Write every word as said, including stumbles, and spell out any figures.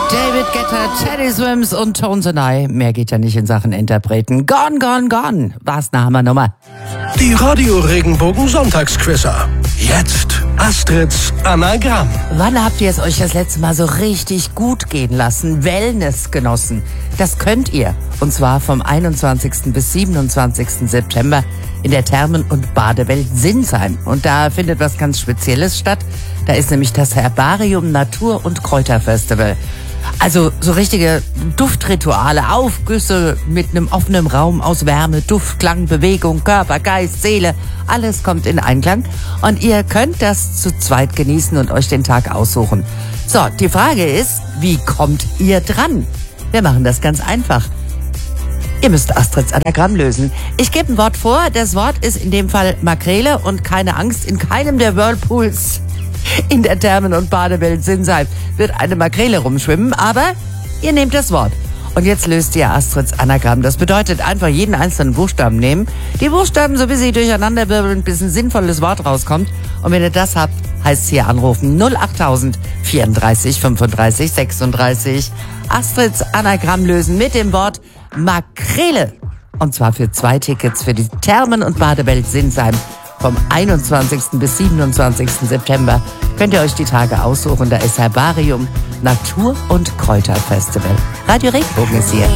David Guetta, Teddy Swims und Tones and I. Mehr geht ja nicht in Sachen Interpreten. Gone, gone, gone. War's eine Hammernummer. Die Radio Regenbogen Sonntagsquizzer. Jetzt Astrids Anagramm. Wann habt ihr es euch das letzte Mal so richtig gut gehen lassen? Wellness genossen. Das könnt ihr. Und zwar vom einundzwanzigsten bis siebenundzwanzigsten September in der Thermen- und Badewelt Sinsheim. Und da findet was ganz Spezielles statt. Da ist nämlich das Herbarium Natur- und Kräuterfestival. Also so richtige Duftrituale, Aufgüsse mit einem offenen Raum aus Wärme, Duft, Klang, Bewegung, Körper, Geist, Seele. Alles kommt in Einklang und ihr könnt das zu zweit genießen und euch den Tag aussuchen. So, die Frage ist, wie kommt ihr dran? Wir machen das ganz einfach. Ihr müsst Astrids Anagramm lösen. Ich gebe ein Wort vor. Das Wort ist in dem Fall Makrele und keine Angst, in keinem der Whirlpools in der Thermen- und Badewelt Sinsheim wird eine Makrele rumschwimmen, aber ihr nehmt das Wort. Und jetzt löst ihr Astrids Anagramm. Das bedeutet einfach jeden einzelnen Buchstaben nehmen, die Buchstaben so wie sie durcheinander wirbeln, bis ein sinnvolles Wort rauskommt. Und wenn ihr das habt, heißt es hier anrufen null achttausend vierunddreißig fünfunddreißig sechsunddreißig. Astrids Anagramm lösen mit dem Wort Makrele. Und zwar für zwei Tickets für die Thermen- und Badewelt Sinsheim. Vom einundzwanzigsten bis siebenundzwanzigsten September könnt ihr euch die Tage aussuchen. Da ist Herbarium Natur- und Kräuterfestival. Radio Regenbogen ist hier.